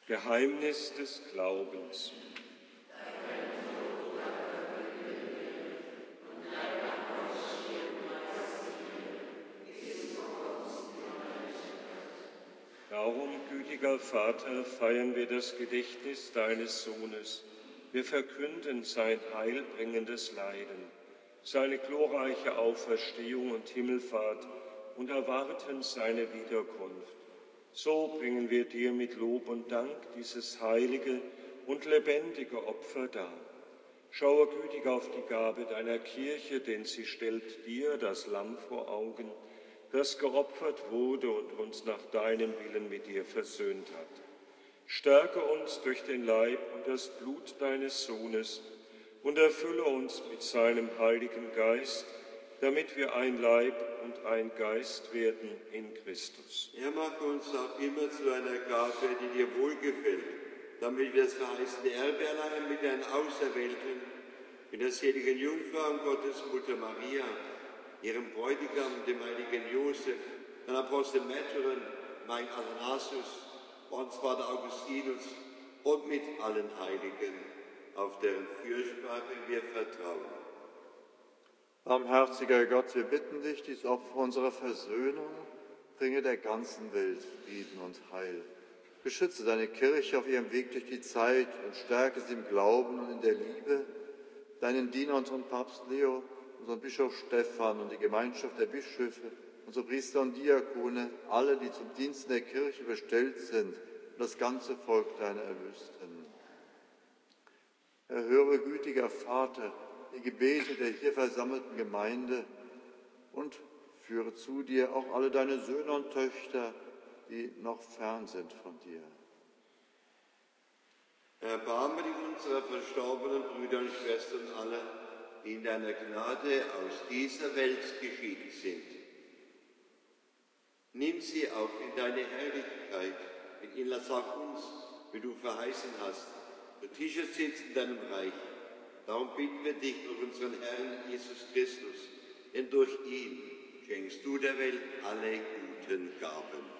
Geheimnis des Glaubens. Darum, gütiger Vater, feiern wir das Gedächtnis deines Sohnes. Wir verkünden sein heilbringendes Leiden, seine glorreiche Auferstehung und Himmelfahrt und erwarten seine Wiederkunft. So bringen wir dir mit Lob und Dank dieses heilige und lebendige Opfer dar. Schaue gütig auf die Gabe deiner Kirche, denn sie stellt dir das Lamm vor Augen, das geopfert wurde und uns nach deinem Willen mit dir versöhnt hat. Stärke uns durch den Leib und das Blut deines Sohnes und erfülle uns mit seinem Heiligen Geist, damit wir ein Leib und ein Geist werden in Christus. Er mache uns auch immer zu einer Gabe, die dir wohlgefällt, damit wir das verheißene Erbe erlangen mit deinen Auserwählten, mit der seligen Jungfrau und Gottesmutter Maria, ihrem Bräutigam, dem heiligen Josef, den Apostel Methuren, mein Athanasius, uns Vater Augustinus und mit allen Heiligen, auf deren Fürsprache wir vertrauen. Barmherziger Gott, wir bitten dich, dies Opfer unserer Versöhnung bringe der ganzen Welt Frieden und Heil. Beschütze deine Kirche auf ihrem Weg durch die Zeit und stärke sie im Glauben und in der Liebe, deinen Diener, unseren Papst Leo, unseren Bischof Stephan und die Gemeinschaft der Bischöfe, unsere Priester und Diakone, alle, die zum Dienst in der Kirche bestellt sind und das ganze Volk deiner Erlösten. Erhöre, gütiger Vater, die Gebete der hier versammelten Gemeinde und führe zu dir auch alle deine Söhne und Töchter, die noch fern sind von dir. Erbarme dich unserer verstorbenen Brüder und Schwestern alle, die in deiner Gnade aus dieser Welt geschieden sind. Nimm sie auf in deine Herrlichkeit, mit ihnen lass auch uns, wie du verheißen hast, zu Tische sitzen in deinem Reich. Darum bitten wir dich durch unseren Herrn Jesus Christus, denn durch ihn schenkst du der Welt alle guten Gaben.